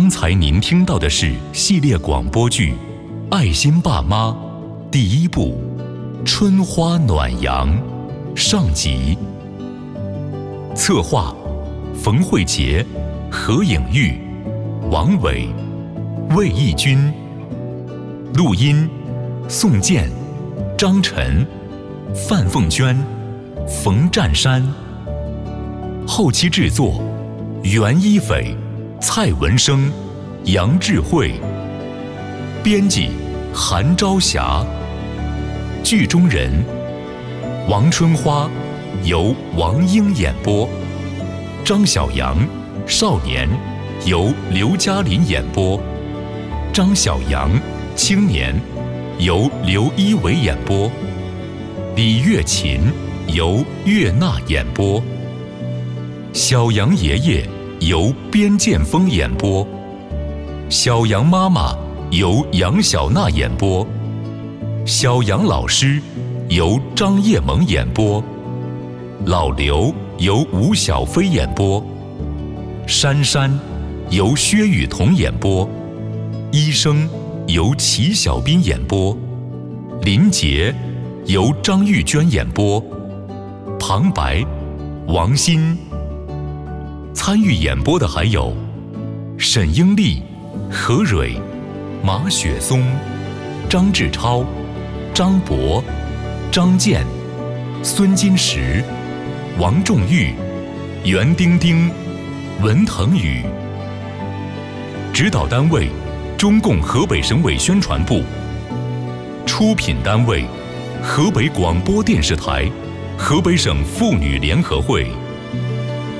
刚才您听到的是系列广播剧《爱心爸妈》第1部《春花暖阳》上集。策划：冯慧杰、何颖玉、王伟、魏义军。录音：宋健、张晨、范凤娟、冯占山。后期制作：袁一斐、蔡文生、杨智慧。编辑：韩朝霞。剧中人：王春花由王英演播，张小阳少年由刘嘉林演播，张小阳青年由刘一伟演播，李月琴由岳娜演播，小杨爷爷由边建峰演播，小杨妈妈由杨小娜演播，小杨老师由张叶萌演播，老刘由吴小飞演播，珊珊由薛雨桐演播，医生由齐小斌演播，林杰由张玉娟演播，旁白王鑫。参与演播的还有沈英丽、何蕊、马雪松、张志超、张博、张健、孙金石、王仲玉、袁丁丁、文腾宇。指导单位：中共河北省委宣传部。出品单位：河北广播电视台、河北省妇女联合会。